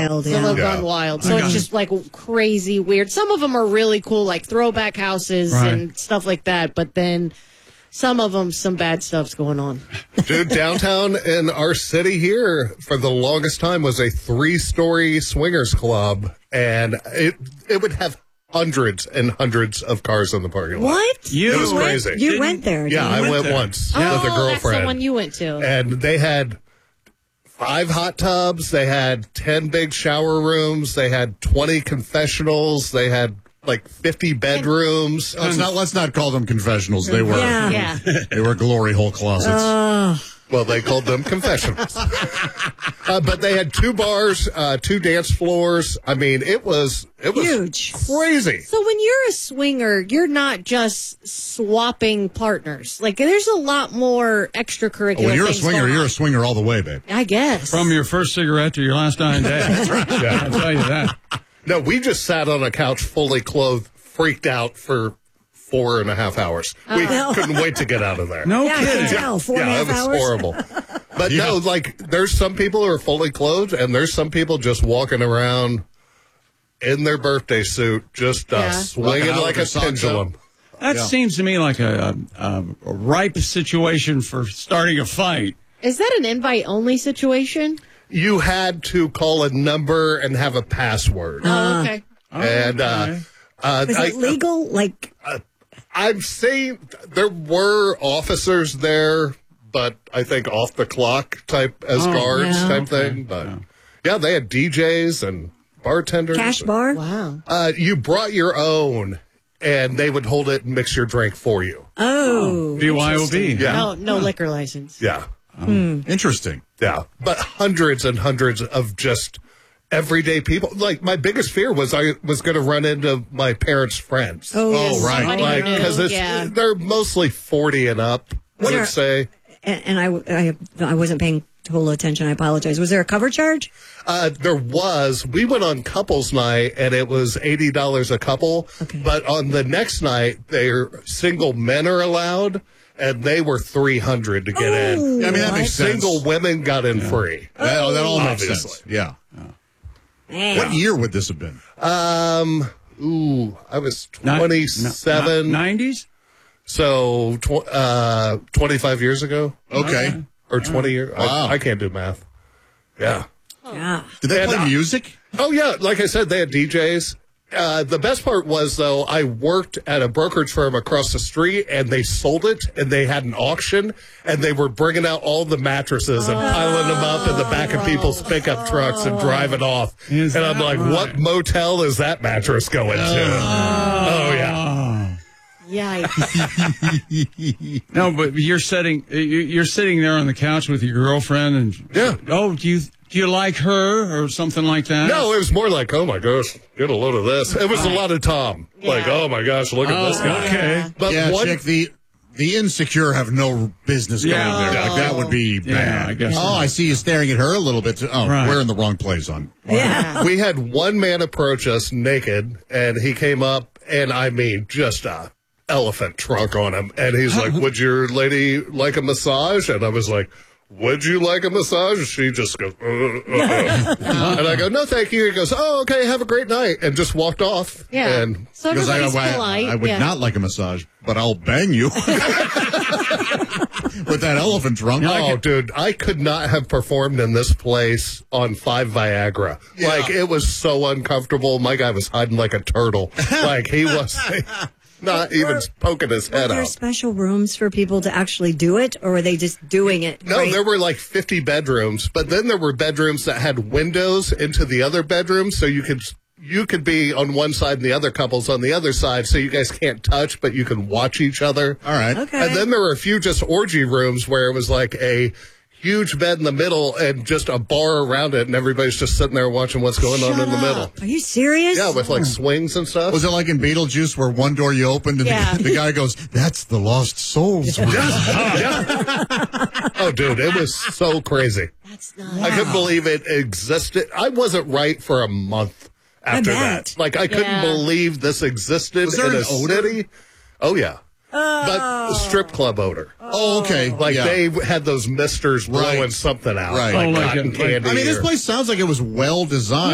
wild. Some have gone wild. So it's just like crazy weird. Some of them are really cool, like throwback houses and stuff like that. But then some of them, some bad stuff's going on. Dude, downtown in our city here for the longest time was a 3-story swingers club, and it would have hundreds and hundreds of cars in the parking lot. What? It was crazy. You went there. Yeah, I went once with a girlfriend. That's the one you went to. And they had 5 hot tubs. They had 10 big shower rooms. They had 20 confessionals. They had like 50 bedrooms. Let's not call them confessionals. They were they were glory hole closets. Well, they called them confessionals. But they had 2 bars, 2 dance floors. I mean, it was huge, crazy. So when you're a swinger, you're not just swapping partners. Like, there's a lot more extracurricular. When you're a things swinger, going on. you're a swinger all the way, babe. I guess. From your first cigarette to your last dying day. That's right. Yeah, I'll tell you that. No, we just sat on a couch fully clothed, freaked out for 4.5 hours. We couldn't wait to get out of there. No I kidding. can tell. 4.5 it was hours. horrible. But no, like, there's some people who are fully clothed, and there's some people just walking around in their birthday suit, just swinging Walking out like with a their socks pendulum. That seems to me like a ripe situation for starting a fight. Is that an invite-only situation? You had to call a number and have a password. Oh, okay. And Is it legal? Like, I'm saying there were officers there, but I think off the clock type as guards type thing. But yeah, they had DJs and bartenders. cash bar? Wow. You brought your own, and they would hold it and mix your drink for you. Oh. BYOB. Yeah. No liquor license. Yeah. Interesting. Yeah. But hundreds and hundreds of just everyday people. Like, my biggest fear was I was going to run into my parents' friends. Oh, right. Somebody Like, knew, because they're mostly 40 and up, I would say. And I wasn't paying total attention. I apologize. Was there a cover charge? There was. We went on couples night, and it was $80 a couple. Okay. But on the next night, single men are allowed, and they were $300 to get in. I mean, that makes sense. Single women got in free. That all makes Obviously. sense. Yeah. Man. What year would this have been? I was 27. 90s? So 25 years ago. Okay. Or 20 years. Wow. I can't do math. Yeah. Yeah. Did they And, play music? Oh, yeah. Like I said, they had DJs. The best part was, though, I worked at a brokerage firm across the street, and they sold it, and they had an auction, and they were bringing out all the mattresses and piling them up in the back of people's pickup trucks and driving off. Is And I'm that like, right? what motel is that mattress going to? Oh, yeah. Yikes. No, but you're sitting there on the couch with your girlfriend, and do you like her or something like that? No, it was more like, oh, my gosh, get a load of this. It was a lot of Tom. Like, oh, my gosh, look at this guy. Okay. But Yeah, one, Chick, the insecure have no business going Yeah. there. Like, that would be bad. I guess so. I see you staring at her a little bit. Oh, Right. we're in the wrong place on. Yeah. we had one man approach us naked, and he came up, and I mean, just a elephant trunk on him. And he's like, would your lady like a massage? And I was like, would you like a massage? She just goes, And I go, no, thank you. He goes, oh, okay, have a great night. And just walked off. Yeah. And So Because everybody's polite. I would not like a massage, but I'll bang you with that elephant trunk. oh, dude, I could not have performed in this place on 5 Viagra. Yeah. Like, it was so uncomfortable. My guy was hiding like a turtle. Like, he was not even poking his Were head there out. special rooms for people to actually do it, or were they just doing it? No, right? there were like 50 bedrooms, but then there were bedrooms that had windows into the other bedrooms, so you could be on one side and the other couple's on the other side, so you guys can't touch, but you can watch each other. All right. Okay. And then there were a few just orgy rooms where it was like a huge bed in the middle and just a bar around it, and everybody's just sitting there watching what's going on in the middle. Are you serious? Yeah, with like swings and stuff. Was it like in Beetlejuice where one door you opened and Yeah. the guy goes, that's the lost souls room. Oh, dude, it was so crazy. That's not. I couldn't believe it existed. I wasn't right for a month after bet. that. Like, I couldn't Yeah. believe this existed Was there in an a odor? city. Oh, yeah. But the strip club odor. Oh, okay. Like, yeah. they had those misters blowing Right. something out. Right. Like Oh, like cotton it- candy. I mean, this or- place sounds like it was well designed.